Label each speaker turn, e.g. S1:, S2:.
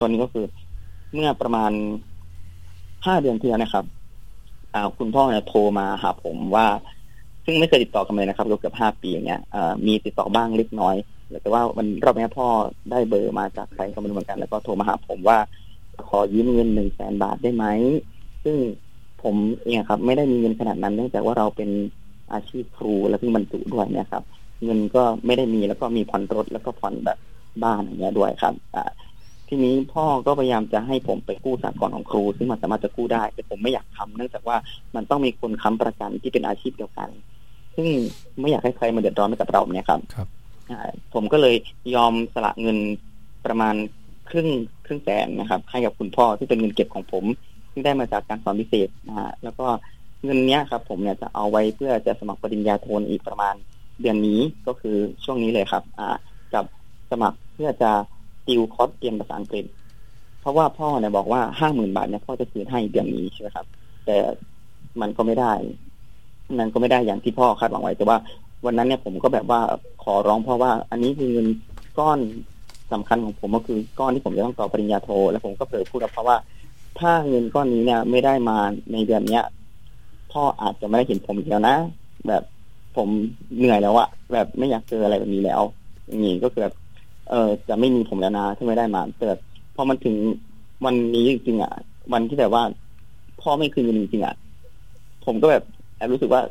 S1: ตัวนี้ก็คือเมื่อประมาณ5 เดือนที่แล้วนะครับคุณพ่อเนี่ยโทรมาหาผมว่าซึ่งไม่เคยติดต่อกันเลยนะครับเกือบ5 ปีอย่างเงี้ยมีติดต่อบ้างเล็กน้อยแต่ว่าวันรอบนี้พ่อได้เบอร์มาจากใครก็ไม่รู้เหมือนกันแล้วก็โทรมาหาผมว่าขอยืมเงิน100,000 บาทได้ไหมซึ่งผมเองครับไม่ได้มีเงินขนาดนั้นเนื่องจากว่าเราเป็นอาชีพครูและเพิ่งบรรจุด้วยนะครับเงินก็ไม่ได้มีแล้วก็มีผ่อนรถแล้วก็ผ่อนแบบบ้านอย่างเงี้ยด้วยครับทีนี้พ่อก็พยายามจะให้ผมไปกู้สหกรณ์ของครูซึ่งมันสามารถจะกู้ได้แต่ผมไม่อยากทำเนื่องจากว่ามันต้องมีคนค้ำประกันที่เป็นอาชีพเดียวกันซึ่งไม่อยากให้ใครมาเดือดร้อนไปกับเราเนี่ยครับผมก็เลยยอมสละเงินประมาณครึ่งแสนนะครับให้กับคุณพ่อที่เป็นเงินเก็บของผมที่ได้มาจากการสอนพิเศษนะฮะแล้วก็เงินเนี้ยครับผมเนี่ยจะเอาไว้เพื่อจะสมัครปริญญาโทอีกประมาณเดือนนี้ก็คือช่วงนี้เลยครับกับสมัครเพื่อจะติวคอร์สเรียนภาษาอังกฤษเพราะว่าพ่อเนี่ยบอกว่า 50,000 บาทเนี่ยพ่อจะคืนให้เดือนนี้ใช่ไหมครับแต่มันก็ไม่ได้อย่างที่พ่อคาดหวังไว้แต่ว่าวันนั้นเนี่ยผมก็แบบว่าขอร้องพ่อว่าอันนี้คือเงินก้อนสำคัญของผมก็คือก้อนที่ผมจะต้องต่อปริญญาโทแล้วผมก็เผลอพูดกับพ่อว่าถ้าเงินก้อนนี้เนี่ยไม่ได้มาในเดือนเนี้ยพ่ออาจจะไม่ได้เห็นผมอีกแล้วนะแบบผมเหนื่อยแล้วอะแบบไม่อยากเจออะไรแบบนี้แล้วอย่างนี้ก็คือแบบจะไม่มีผมแล้วนะที่ไม่ได้มาแต่พอมันถึงวันนี้จริงๆวันที่แบบว่าพ่อไม่คืนเงินจริงๆผมก็แบบรู้สึกว่า